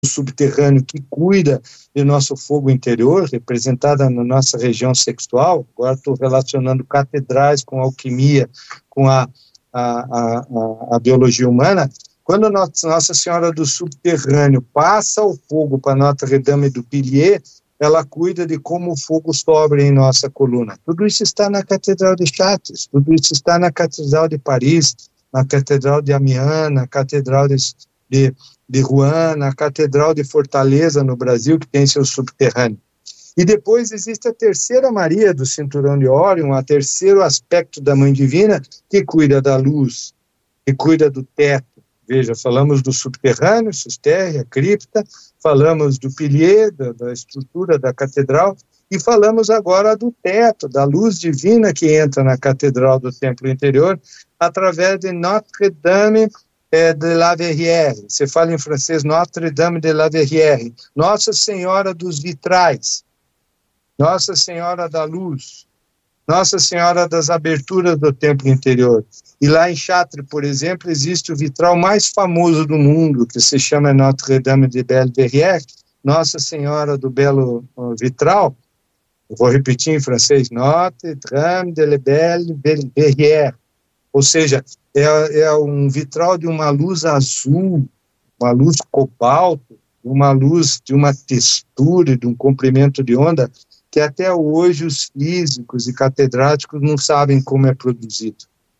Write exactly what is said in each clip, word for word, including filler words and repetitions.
subterrâneo que cuida do nosso fogo interior, representada na nossa região sexual. Agora estou relacionando catedrais com alquimia, com a, a, a, a biologia humana. Quando Nossa Senhora do Subterrâneo passa o fogo para Notre-Dame do Pilier, ela cuida de como o fogo sobe em nossa coluna. Tudo isso está na Catedral de Chartres, tudo isso está na Catedral de Paris, na Catedral de Amiens, na Catedral de, de, de Rouen, na Catedral de Fortaleza, no Brasil, que tem seu subterrâneo. E depois existe a terceira Maria do Cinturão de Órion, o terceiro aspecto da Mãe Divina, que cuida da luz, que cuida do teto. Veja, falamos do subterrâneo, susterre, a cripta, falamos do pilier, da, da estrutura da catedral, e falamos agora do teto, da luz divina que entra na catedral do templo interior, através de Notre-Dame eh, de la Verrière. Você fala em francês Notre-Dame de la Verrière, Nossa Senhora dos Vitrais, Nossa Senhora da Luz, Nossa Senhora das Aberturas do templo interior. E lá em Chartres, por exemplo, existe o vitral mais famoso do mundo, que se chama Notre-Dame de Belle Verrière, Nossa Senhora do Belo Vitral. Eu vou repetir em francês, Notre-Dame de la Belle Verrière. Ou seja, é, é um vitral de uma luz azul, uma luz cobalto, uma luz de uma textura, de um comprimento de onda, que até hoje os físicos e catedráticos não sabem como é produzido.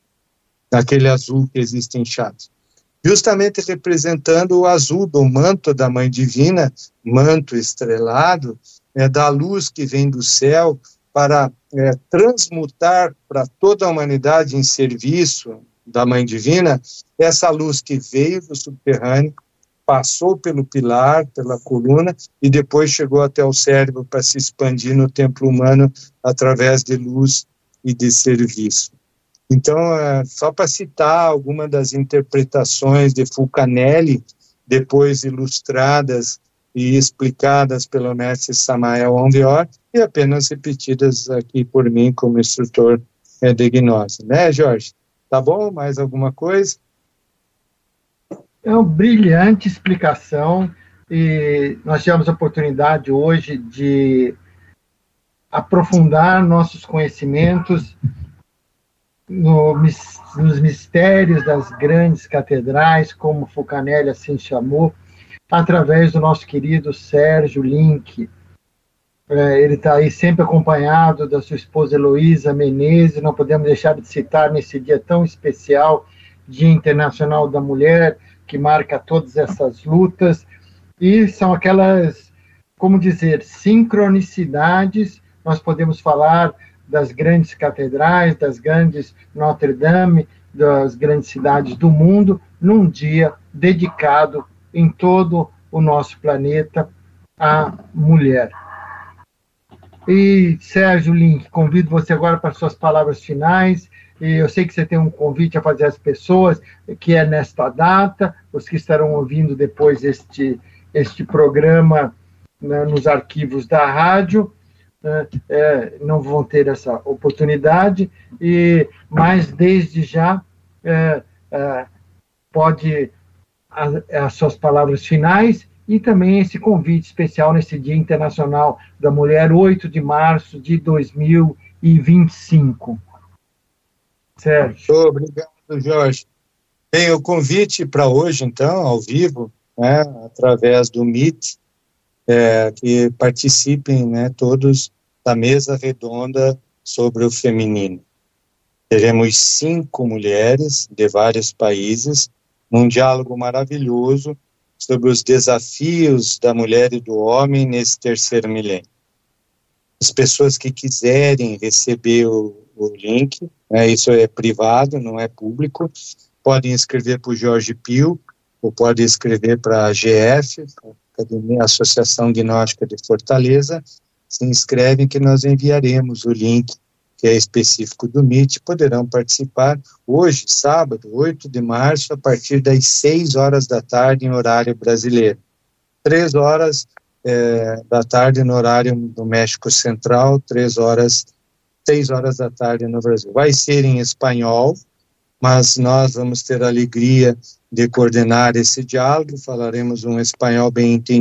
Aquele azul que existe em Chartres. Justamente representando o azul do manto da Mãe Divina, manto estrelado, é, da luz que vem do céu para é, transmutar para toda a humanidade em serviço da Mãe Divina, essa luz que veio do subterrâneo, passou pelo pilar, pela coluna, e depois chegou até o cérebro para se expandir no templo humano através de luz e de serviço. Então, é, só para citar algumas das interpretações de Fulcanelli, depois ilustradas e explicadas pelo mestre Samael Aunvior, e apenas repetidas aqui por mim como instrutor é, de gnose. Né, Jorge? Tá bom? Mais alguma coisa? É uma brilhante explicação, e nós tivemos a oportunidade hoje de aprofundar nossos conhecimentos no, nos mistérios das grandes catedrais, como Fulcanelli assim chamou, através do nosso querido Sérgio Link. É, ele está aí sempre acompanhado da sua esposa Heloísa Menezes. Não podemos deixar de citar nesse dia tão especial, Dia Internacional da Mulher, que marca todas essas lutas, e são aquelas, como dizer, sincronicidades. Nós podemos falar das grandes catedrais, das grandes Notre-Dame, das grandes cidades do mundo, num dia dedicado em todo o nosso planeta à mulher. E, Sérgio Link, convido você agora para suas palavras finais. E eu sei que você tem um convite a fazer às pessoas, que é nesta data, os que estarão ouvindo depois este, este programa, né, nos arquivos da rádio, né, é, não vão ter essa oportunidade, e, mas desde já é, é, pode as, as suas palavras finais e também esse convite especial nesse Dia Internacional da Mulher, oito de março de dois mil e vinte e cinco. Sérgio. Obrigado, Jorge. Bem, o convite para hoje, então, ao vivo, né, através do Meet, é, que participem, né, todos da mesa redonda sobre o feminino. Teremos cinco mulheres de vários países, num diálogo maravilhoso sobre os desafios da mulher e do homem nesse terceiro milênio. As pessoas que quiserem receber o, o link, né, isso é privado, não é público, podem escrever para o Jorge Pio, ou podem escrever para a G F, a Associação Gnóstica de Fortaleza, se inscrevem que nós enviaremos o link, que é específico do Meet, poderão participar hoje, sábado, oito de março, a partir das seis horas da tarde, em horário brasileiro. três horas é, da tarde no horário do México Central, três horas, seis horas da tarde no Brasil. Vai ser em espanhol, mas nós vamos ter a alegria de coordenar esse diálogo, falaremos um espanhol bem entendido,